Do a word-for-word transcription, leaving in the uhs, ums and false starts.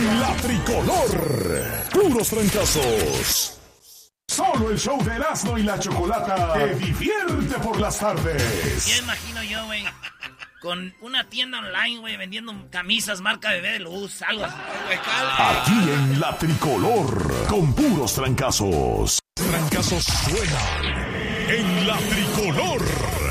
en la tricolor. Puros trancazos. Solo el show de Erasmo y la Chocolata te divierte por las tardes. Ya imagino yo, güey, con una tienda online, güey, vendiendo camisas marca Bebé de Luz, algo así. Aquí en la tricolor, con puros trancazos. Trancazos suenan en la tricolor.